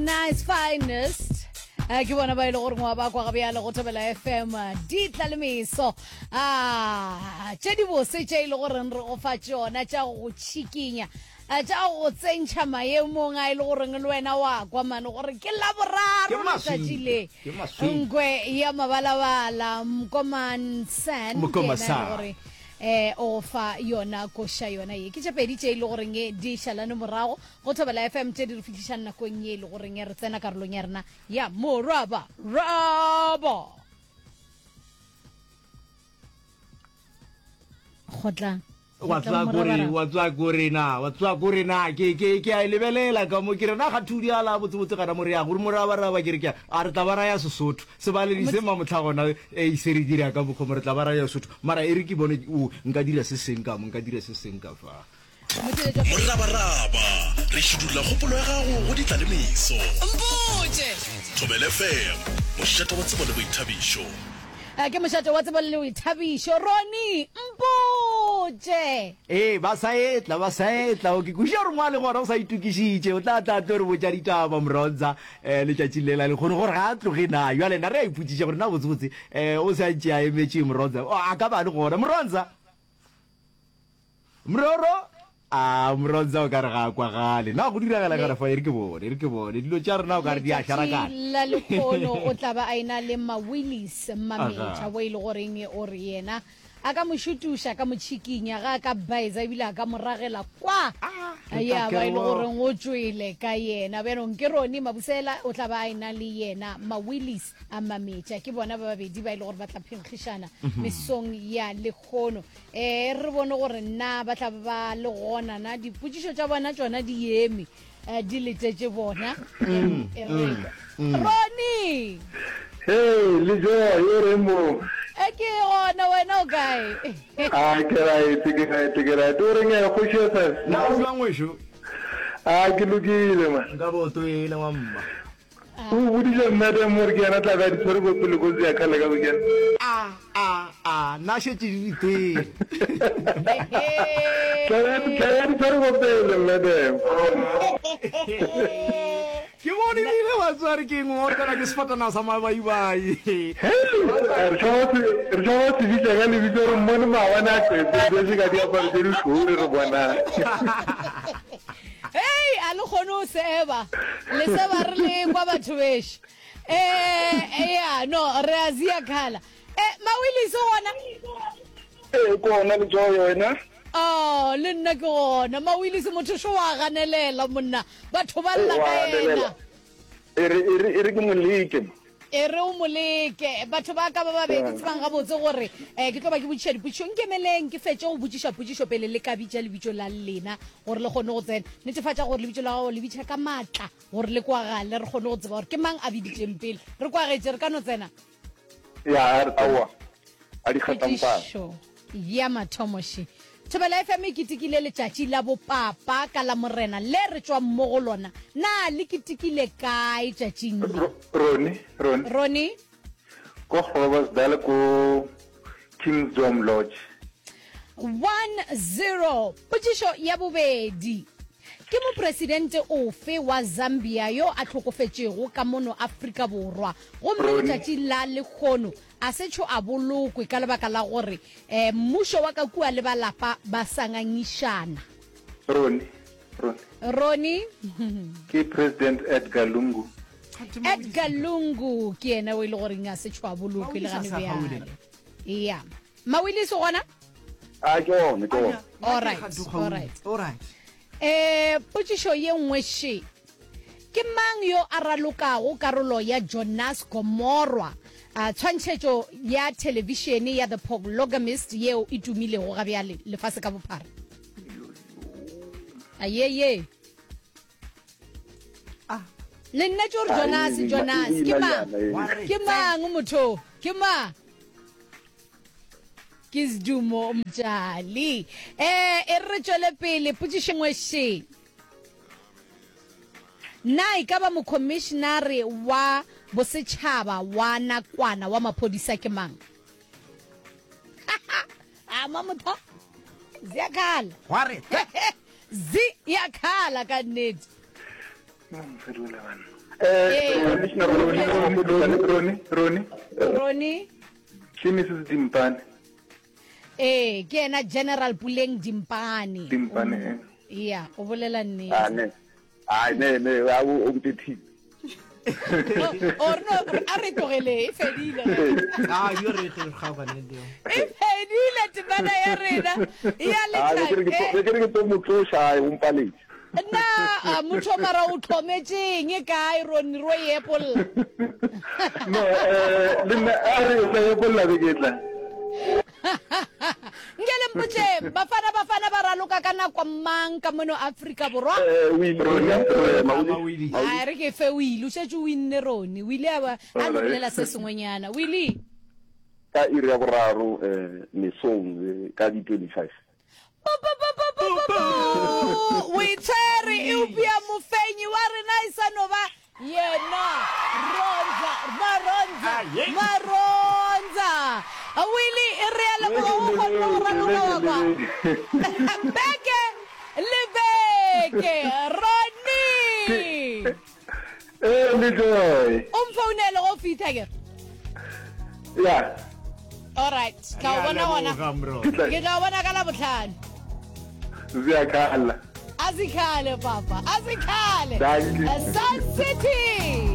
nice finest ke bona ba ile gore ngwa ba kwa ga bya le go tobela FM di tlalemiso tšedi bose tše ile gore re go fa tšona tša go tshikinya tša go tsentšha maemong a ile gore le wena wa kwa mane gore ke la boraro letšatši le nkwe ya mabalabala Mkoman San gore o fa yona koša yona ye ke tša pedi tše ile goreng di šalane morago go thobela FM tše di re fitlhišang nakong ye ile goreng re tsena karolong ya rena ya moraba raba khotla wa tswa gore na ke a lebelela ka mo ke rena ga thudi ala botsebotse kana more ya gore moraba ke re ke a re tlabara ya Sesotho se ba le dise ma motlhagona e seri dira ka bokhomo re tlabara ya Sesotho mara e re ke bone nka dira se seng ka fa moraba re shudula kgopolo ya gago go ditlalemiso mpotse Thobela FM mošate wa tsebo le boithabišo ke mošate wa tsebo le boithabišo Roni mpotse ba saetla o ke kuša gore ngwa le ngwana o sa itukišitše o tla re botša ditaba Mronza letšatši lela le kgone gore ga a tloge na jale na re a ipotšiša gore na botsebotse o sa ntše a emetše Mronza a ka ba le gona Mronza Mronza o ka re ga kwa gale na go diragala ka rafa e re ke bone dilo tša rena o ka re di a šarakana la lekgono o tla ba a ena le Willis Mametša wa ile goreng o re yena a ka mošutuša ka motšhikinya ga ka baetsa ebile a ka moragela kwa ya ba ile goreng o tswele ka yena benong ke Roni Mabusela o tla ba a ena le yena Willis Mametša ke bona ba babedi ba ile gore ba tla phenkgišana mesong ya lekgono re bone gore nna ba tla ba le gona na dipotšišo tša bona tšona di eme di letetše bona Roni le jo yo rembo ke gona wena o kae ke right o reng ya go shota na o bang wesho ke lokile ma nka boto ile mamma o budile mmete morke yana tla ga di tsore go pele go ya khala ka bokena na shetse ditwe ke tsore go pele mmete ke bone ile wa tsare ke ngore kana ke sfatana sa mabaibai re tshwatse di tla le bitoro mmone ma wana se ka dia pa di go re bona a le kgone o seba le seba re le kwa batho beše ya no re a zia khala Mawillis gona kona le joyo wena le nna ke gona Mawillis motho sho wa ganelela monna batho ba lla ka yena re ke moleke re o moleke batho ba ka ba babedi tsebang ga botse gore ke tlo ba ke botšiša dipotšišo nkemeleng ke fetse go botšiša potšišo pele le ka bitša lebitšo la lena gore le kgone go tsena netefatša gore lebitšo la gago le bitša ka maatla gore le kwagale re kgone go tseba gore ke mang a biditšeng pele re kwagetse re ka no tsena ya awa a di khatampa ya mathomoši Thobela FM ke tikile letšatši la bopapa ka la morena le re tswa mmogo lona na le ke tikile kae tšatšing Roni ko Groblersdal ko Kingdom Lodge 1-0 potšišo ya bobedi ke mopresidente ofe wa Zambia yo a tlhokofetšego ka mono Afrika Borwa gomme letšatši la lekgono a setšho a bolokwe ka lebaka la gore mmušo wa ka kua le balapa ba sangangišana Roni ke President Edgar Lungu ke yena o ile goreng a setšho a bolokwe le gane bjale ya Mawillis gona all right potšišo ye nngwe še ke mang yo a ralokago karolo ya Jonas Gomorrah tshwantšhetšo ya televišene ya The Polygamist yeo e tumilego ga bjale lefase ka bophara ye le nna tšo re Jonas ke mang motho ke mang ke Sedumo Mtšali re tšwele pele potšišengwe še na e ka ba mokhomišenare wa bosetšhaba wa nakwana wa maphodisa ke mang mamotho ziakhala zi yakhala ka nnete Roni ke Mrs Dimpane ke ena General Puleng Dimpane yeah o bolela nnete ne wa o mpethi or no a re tlogele e fedile yo re tle ga ba ne dio e fedile tebana ya rena ya le ke to motlosha o mpaletse na motho mara o tlhometseng e kae Roni ro Apple no le nna a re o tla bolla beketla ngele mputle bafana ba raloka kana kwa mang ka mono Africa borwa Willy a re ke fe Willy o shetse o winne Roni Willy a bolela se sengwenyana Willy ka iri ya boraro mesong ka di 25 we tshwere e upia mofenyi wa rena isanova yena Maronza Willy reale go ranoga beke lebeke Roni Joy umfonele go fitha ke yeah all right ka bona ke tla bona ka la botlhano ziyakhala azikhale papa azikhale Thank you. Sun City